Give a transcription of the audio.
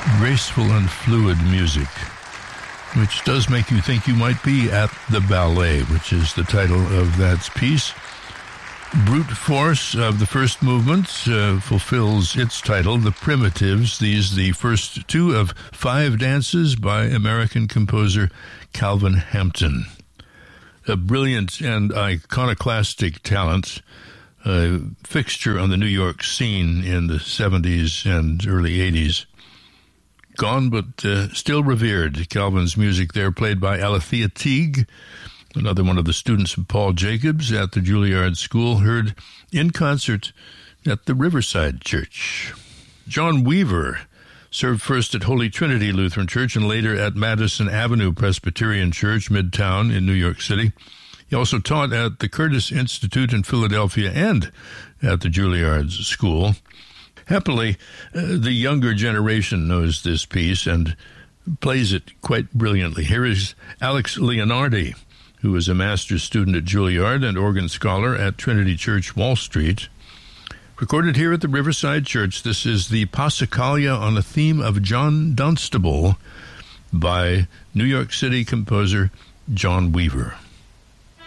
graceful and fluid music, which does make you think you might be at the ballet, which is the title of that piece. Brute Force of the first movement fulfills its title, The Primitives. These the first two of 5 dances by American composer Calvin Hampton. A brilliant and iconoclastic talent, a fixture on the New York scene in the 70s and early 80s. Gone but still revered. Calvin's music there played by Alethea Teague, another one of the students of Paul Jacobs at the Juilliard School, heard in concert at the Riverside Church. John Weaver served first at Holy Trinity Lutheran Church and later at Madison Avenue Presbyterian Church, Midtown in New York City. He also taught at the Curtis Institute in Philadelphia and at the Juilliard School. Happily, the younger generation knows this piece and plays it quite brilliantly. Here is Alex Leonardi, who is a master's student at Juilliard and organ scholar at Trinity Church, Wall Street. Recorded here at the Riverside Church, this is the Passacaglia on a theme of John Dunstable by New York City composer John Weaver.